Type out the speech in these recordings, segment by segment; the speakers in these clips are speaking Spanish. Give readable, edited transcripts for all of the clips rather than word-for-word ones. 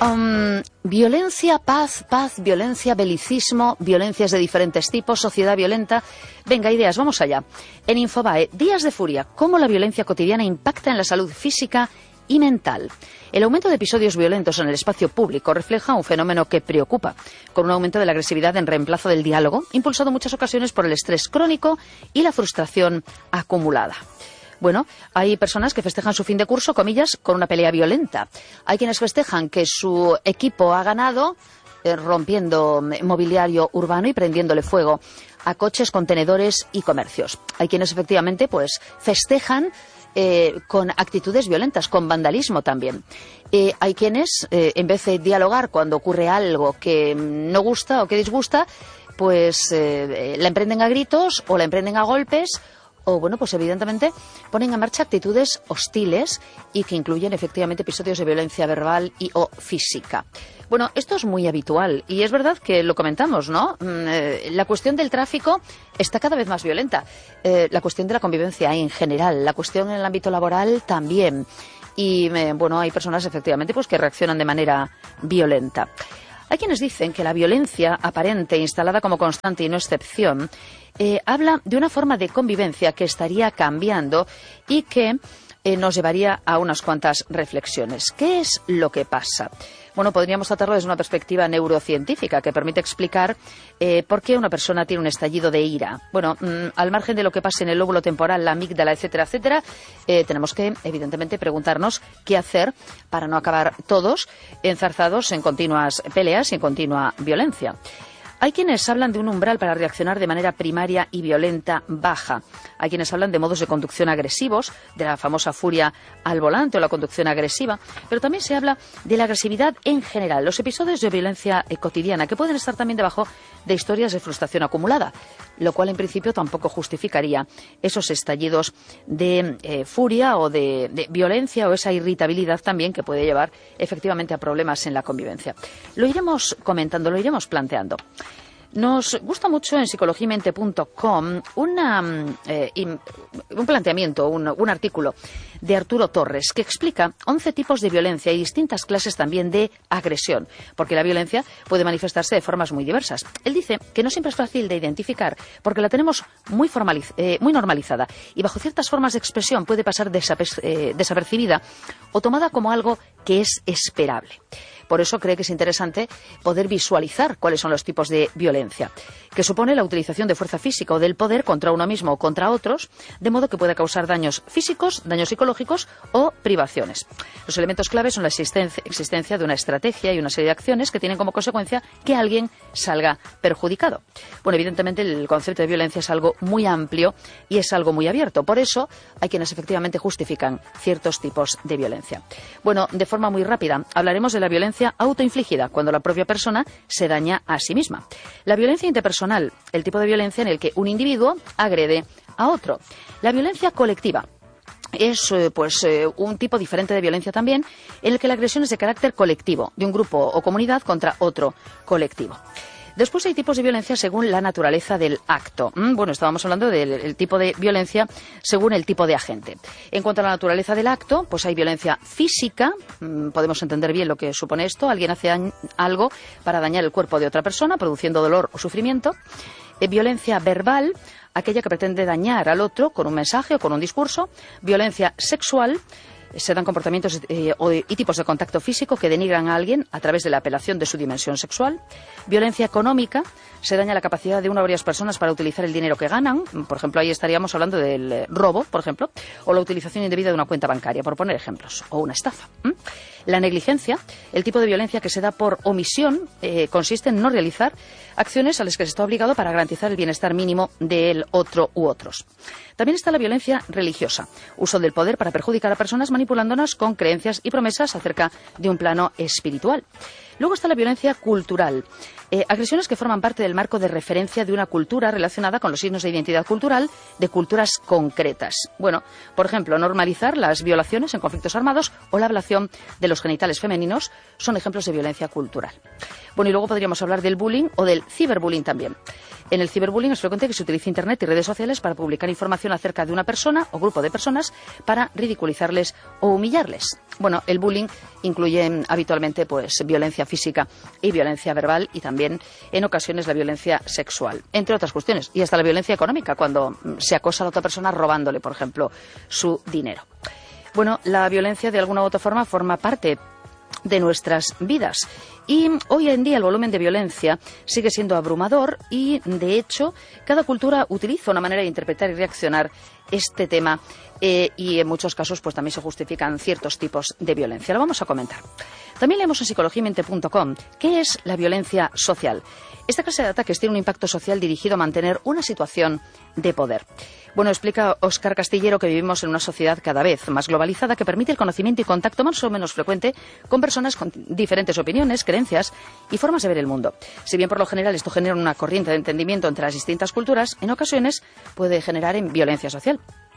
Violencia, paz, violencia, belicismo, violencias de diferentes tipos, sociedad violenta. Venga, ideas, vamos allá. En Infobae, Días de furia, cómo la violencia cotidiana impacta en la salud física y mental. El aumento de episodios violentos en el espacio público refleja un fenómeno que preocupa, con un aumento de la agresividad en reemplazo del diálogo, impulsado en muchas ocasiones por el estrés crónico y la frustración acumulada. Bueno, hay personas que festejan su fin de curso, comillas, con una pelea violenta. Hay quienes festejan que su equipo ha ganado, rompiendo mobiliario urbano y prendiéndole fuego a coches, contenedores y comercios. Hay quienes efectivamente pues festejan con actitudes violentas, con vandalismo también. Hay quienes, en vez de dialogar cuando ocurre algo que no gusta o que disgusta, pues la emprenden a gritos o la emprenden a golpes, o bueno, pues evidentemente ponen en marcha actitudes hostiles y que incluyen efectivamente episodios de violencia verbal y o física. Bueno, esto es muy habitual y es verdad que lo comentamos, ¿no? La cuestión del tráfico está cada vez más violenta. La cuestión de la convivencia en general, la cuestión en el ámbito laboral también. Y bueno, hay personas efectivamente pues que reaccionan de manera violenta. Hay quienes dicen que la violencia aparente, instalada como constante y no excepción, habla de una forma de convivencia que estaría cambiando y que nos llevaría a unas cuantas reflexiones. ¿Qué es lo que pasa? Bueno, podríamos tratarlo desde una perspectiva neurocientífica que permite explicar por qué una persona tiene un estallido de ira. Bueno, al margen de lo que pase en el lóbulo temporal, la amígdala, etcétera, etcétera, tenemos que, evidentemente, preguntarnos qué hacer para no acabar todos enzarzados en continuas peleas y en continua violencia. Hay quienes hablan de un umbral para reaccionar de manera primaria y violenta baja. Hay quienes hablan de modos de conducción agresivos, de la famosa furia al volante o la conducción agresiva, pero también se habla de la agresividad en general, los episodios de violencia cotidiana, que pueden estar también debajo de historias de frustración acumulada, lo cual en principio tampoco justificaría esos estallidos de furia o de violencia o esa irritabilidad también que puede llevar efectivamente a problemas en la convivencia. Lo iremos comentando, lo iremos planteando. Nos gusta mucho en psicologiamente.com un planteamiento, un artículo de Arturo Torres que explica 11 tipos de violencia y distintas clases también de agresión, porque la violencia puede manifestarse de formas muy diversas. Él dice que no siempre es fácil de identificar porque la tenemos muy normalizada y bajo ciertas formas de expresión puede pasar desapercibida o tomada como algo que es esperable. Por eso cree que es interesante poder visualizar cuáles son los tipos de violencia, que supone la utilización de fuerza física o del poder contra uno mismo o contra otros, de modo que pueda causar daños físicos, daños psicológicos o privaciones. Los elementos claves son la existencia de una estrategia y una serie de acciones que tienen como consecuencia que alguien salga perjudicado. Bueno, evidentemente el concepto de violencia es algo muy amplio y es algo muy abierto. Por eso hay quienes efectivamente justifican ciertos tipos de violencia. Bueno, de forma muy rápida, hablaremos de la violencia autoinfligida, cuando la propia persona se daña a sí misma. La violencia interpersonal, el tipo de violencia en el que un individuo agrede a otro. La violencia colectiva es un tipo diferente de violencia también, en el que la agresión es de carácter colectivo, de un grupo o comunidad contra otro colectivo. Después hay tipos de violencia según la naturaleza del acto. Bueno, estábamos hablando del tipo de violencia según el tipo de agente. En cuanto a la naturaleza del acto, pues hay violencia física. Podemos entender bien lo que supone esto. Alguien hace algo para dañar el cuerpo de otra persona, produciendo dolor o sufrimiento. Violencia verbal, aquella que pretende dañar al otro con un mensaje o con un discurso. Violencia sexual. Se dan comportamientos y tipos de contacto físico que denigran a alguien a través de la apelación de su dimensión sexual. Violencia económica. Se daña la capacidad de una o varias personas para utilizar el dinero que ganan. Por ejemplo, ahí estaríamos hablando del robo, por ejemplo, o la utilización indebida de una cuenta bancaria, por poner ejemplos, o una estafa. La negligencia, el tipo de violencia que se da por omisión, consiste en no realizar acciones a las que se está obligado para garantizar el bienestar mínimo del otro u otros. También está la violencia religiosa, uso del poder para perjudicar a personas manipulándonos con creencias y promesas acerca de un plano espiritual. Luego está la violencia cultural, Agresiones que forman parte del marco de referencia de una cultura relacionada con los signos de identidad cultural de culturas concretas. Bueno, por ejemplo, normalizar las violaciones en conflictos armados o la ablación de los genitales femeninos son ejemplos de violencia cultural. Bueno, y luego podríamos hablar del bullying o del ciberbullying también. En el ciberbullying es frecuente que se utilice Internet y redes sociales para publicar información acerca de una persona o grupo de personas para ridiculizarles o humillarles. Bueno, el bullying incluye habitualmente pues violencia física y violencia verbal y también en ocasiones la violencia sexual, entre otras cuestiones, y hasta la violencia económica cuando se acosa a la otra persona robándole, por ejemplo, su dinero. Bueno, la violencia de alguna u otra forma forma parte de nuestras vidas. Y hoy en día el volumen de violencia sigue siendo abrumador y, de hecho, cada cultura utiliza una manera de interpretar y reaccionar este tema y en muchos casos pues también se justifican ciertos tipos de violencia. Lo vamos a comentar. También leemos en psicologiamente.com qué es la violencia social. Esta clase de ataques tiene un impacto social dirigido a mantener una situación de poder. Bueno, explica Óscar Castillero que vivimos en una sociedad cada vez más globalizada que permite el conocimiento y contacto más o menos frecuente con personas con diferentes opiniones, creencias y formas de ver el mundo. Si bien por lo general esto genera una corriente de entendimiento entre las distintas culturas, en ocasiones puede generar violencia social.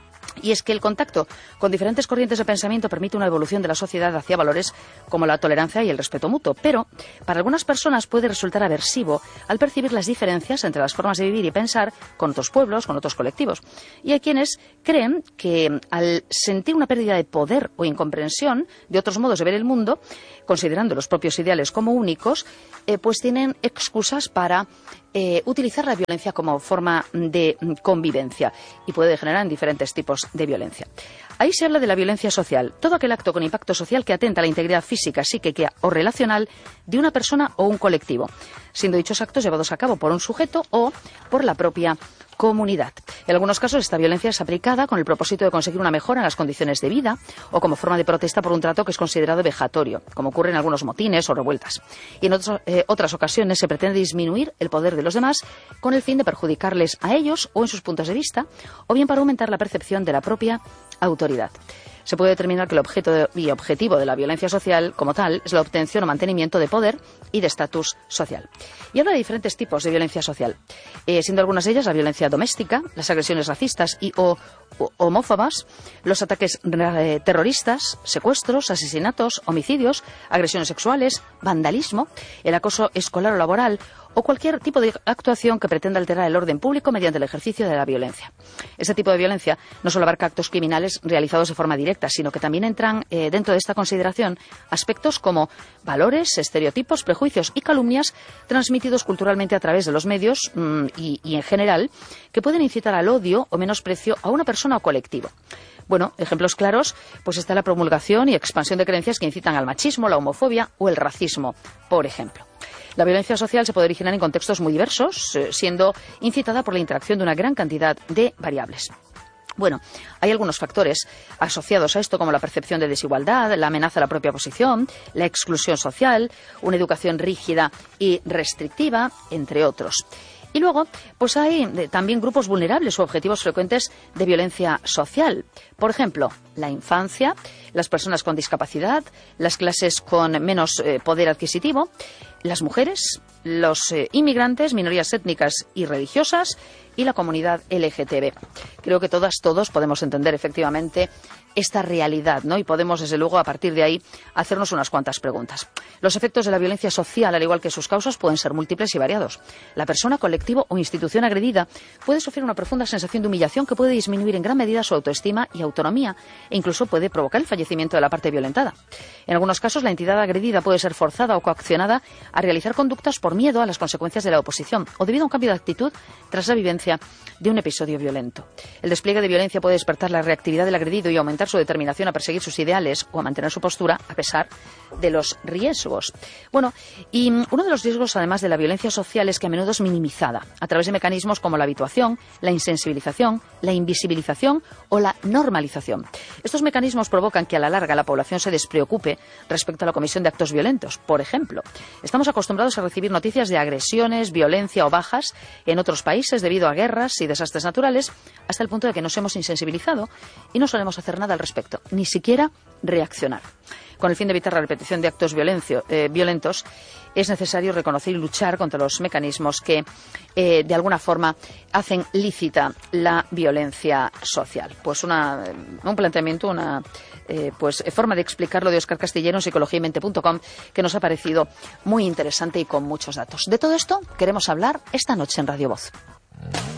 Y es que el contacto con diferentes corrientes de pensamiento permite una evolución de la sociedad hacia valores como la tolerancia y el respeto mutuo, pero para algunas personas puede resultar aversivo al percibir las diferencias entre las formas de vivir y pensar con otros pueblos, con otros colectivos. Y hay quienes creen que al sentir una pérdida de poder o incomprensión de otros modos de ver el mundo, considerando los propios ideales como únicos, pues tienen excusas para utilizar la violencia como forma de convivencia y puede degenerar en diferentes tipos de violencia. Ahí se habla de la violencia social, todo aquel acto con impacto social que atenta a la integridad física, psíquica o relacional de una persona o un colectivo, siendo dichos actos llevados a cabo por un sujeto o por la propia comunidad. En algunos casos esta violencia es aplicada con el propósito de conseguir una mejora en las condiciones de vida o como forma de protesta por un trato que es considerado vejatorio, como ocurre en algunos motines o revueltas. Y en otras ocasiones se pretende disminuir el poder de los demás con el fin de perjudicarles a ellos o en sus puntos de vista, o bien para aumentar la percepción de la propia autoridad. Se puede determinar que el objeto y objetivo de la violencia social, como tal, es la obtención o mantenimiento de poder y de estatus social. Y habla de diferentes tipos de violencia social, siendo algunas de ellas la violencia doméstica, las agresiones racistas y o homófobas, los ataques terroristas, secuestros, asesinatos, homicidios, agresiones sexuales, vandalismo, el acoso escolar o laboral, o cualquier tipo de actuación que pretenda alterar el orden público mediante el ejercicio de la violencia. Este tipo de violencia no solo abarca actos criminales realizados de forma directa, sino que también entran dentro de esta consideración aspectos como valores, estereotipos, prejuicios y calumnias transmitidos culturalmente a través de los medios y en general, que pueden incitar al odio o menosprecio a una persona o colectivo. Bueno, ejemplos claros, pues está la promulgación y expansión de creencias que incitan al machismo, la homofobia o el racismo, por ejemplo. La violencia social se puede originar en contextos muy diversos, siendo incitada por la interacción de una gran cantidad de variables. Bueno, hay algunos factores asociados a esto, como la percepción de desigualdad, la amenaza a la propia posición, la exclusión social, una educación rígida y restrictiva, entre otros. Y luego, pues hay también grupos vulnerables o objetivos frecuentes de violencia social. Por ejemplo, la infancia, las personas con discapacidad, las clases con menos poder adquisitivo, las mujeres, los inmigrantes, minorías étnicas y religiosas y la comunidad LGTB. Creo que todos podemos entender efectivamente esta realidad, ¿no? Y podemos, desde luego, a partir de ahí, hacernos unas cuantas preguntas. Los efectos de la violencia social, al igual que sus causas, pueden ser múltiples y variados. La persona, colectivo o institución agredida puede sufrir una profunda sensación de humillación que puede disminuir en gran medida su autoestima y autonomía e incluso puede provocar el fallecimiento de la parte violentada. En algunos casos, la entidad agredida puede ser forzada o coaccionada a realizar conductas por miedo a las consecuencias de la oposición o debido a un cambio de actitud tras la vivencia de un episodio violento. El despliegue de violencia puede despertar la reactividad del agredido y aumentar su determinación a perseguir sus ideales o a mantener su postura a pesar de los riesgos. Bueno, y uno de los riesgos, además de la violencia social, es que a menudo es minimizada a través de mecanismos como la habituación, la insensibilización, la invisibilización o la normalización. Estos mecanismos provocan que a la larga la población se despreocupe respecto a la comisión de actos violentos. Por ejemplo, estamos acostumbrados a recibir noticias de agresiones, violencia o bajas en otros países debido a guerras y desastres naturales, hasta el punto de que nos hemos insensibilizado y no solemos hacer nada al respecto, ni siquiera reaccionar. Con el fin de evitar la repetición de actos violentos, es necesario reconocer y luchar contra los mecanismos que, de alguna forma, hacen lícita la violencia social. Pues un planteamiento, una forma de explicarlo de Óscar Castillero en psicologiaymente.com, que nos ha parecido muy interesante y con muchos datos. De todo esto queremos hablar esta noche en Radio Voz.